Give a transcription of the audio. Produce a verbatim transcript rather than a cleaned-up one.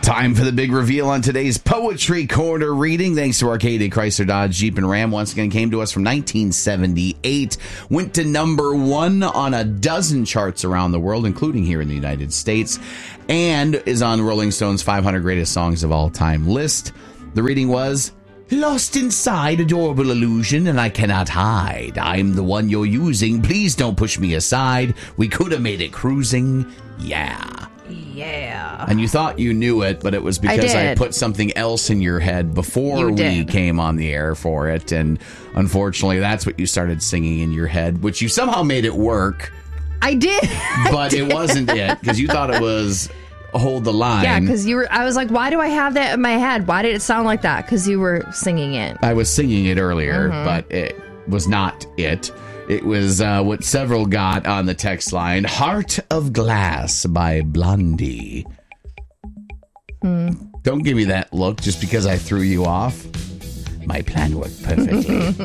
Time for the big reveal on today's Poetry Corner reading. Thanks to Arcadia Chrysler Dodge Jeep and Ram. Once again, came to us from nineteen seventy-eight. Went to number one on a dozen charts around the world, including here in the United States. And is on Rolling Stone's five hundred Greatest Songs of All Time list. The reading was... Lost inside adorable illusion, and I cannot hide. I'm the one you're using. Please don't push me aside. We could have made it cruising. Yeah. Yeah. And you thought you knew it, but it was because I, I put something else in your head before we came on the air for it. And unfortunately, that's what you started singing in your head, which you somehow made it work. I did. But I did. It wasn't it, because you thought it was... Hold the line. Yeah, because you were. I was like, why do I have that in my head? Why did it sound like that? Because you were singing it. I was singing it earlier, Mm-hmm. but it was not it. It was uh, what several got on the text line. Heart of Glass by Blondie. Hmm. Don't give me that look just because I threw you off. My plan worked perfectly.